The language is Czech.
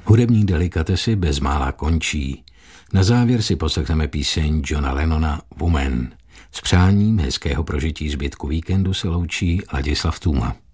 Hudební delikatesy bezmála končí. Na závěr si poslechneme píseň Johna Lennona Woman. S přáním hezkého prožití zbytku víkendu se loučí Ladislav Tůma.